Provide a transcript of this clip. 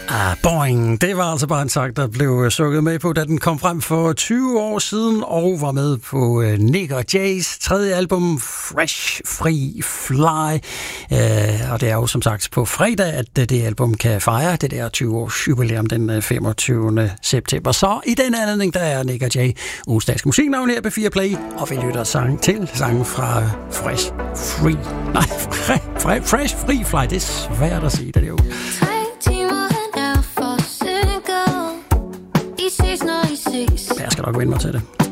Boing. Det var altså bare en sang, der blev sukket med på, da den kom frem for 20 år siden, og var med på Nick og Jays tredje album, Fresh Free Fly. Og det er jo som sagt på fredag, at det album kan fejre det der 20-års jubilæum den 25. september. Så i den anledning, der er Nick og Jay ugens danske musiknavn her på 4 Play, og vi lytter sangen fra Fresh Free. Nej, Fresh Free Fly. Det er svært at sige, det er jo. Jeg skal nok vende mig til det.